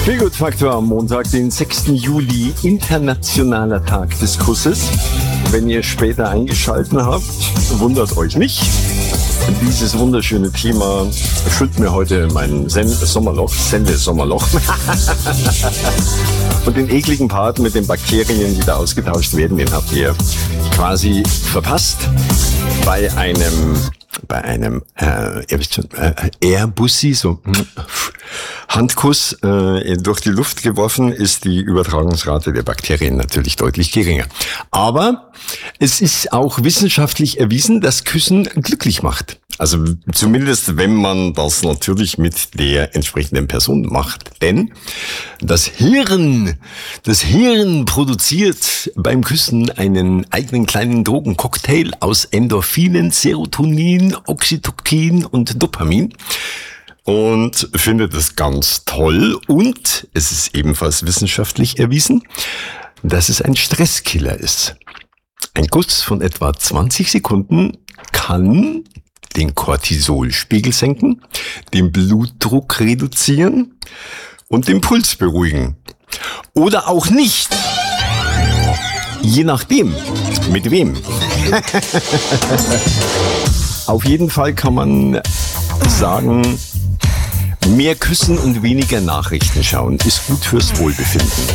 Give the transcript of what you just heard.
Feelgood Faktor am Montag, den 6. Juli, internationaler Tag des Kusses. Wenn ihr später eingeschaltet habt, wundert euch nicht. Dieses wunderschöne Thema füllt mir heute mein Sende-Sommerloch und den ekligen Part mit den Bakterien, die da ausgetauscht werden, den habt ihr quasi verpasst bei einem Airbussi, so Handkuss durch die Luft geworfen, ist die Übertragungsrate der Bakterien natürlich deutlich geringer. Aber es ist auch wissenschaftlich erwiesen, dass Küssen glücklich macht. Also zumindest, wenn man das natürlich mit der entsprechenden Person macht. Denn das Hirn produziert beim Küssen einen eigenen kleinen Drogencocktail aus Endorphinen, Serotonin, Oxytocin und Dopamin. Und findet es ganz toll. Und es ist ebenfalls wissenschaftlich erwiesen, dass es ein Stresskiller ist. Ein Kuss von etwa 20 Sekunden kann den Cortisolspiegel senken, den Blutdruck reduzieren und den Puls beruhigen. Oder auch nicht. Je nachdem, mit wem. Auf jeden Fall kann man sagen, mehr küssen und weniger Nachrichten schauen ist gut fürs Wohlbefinden.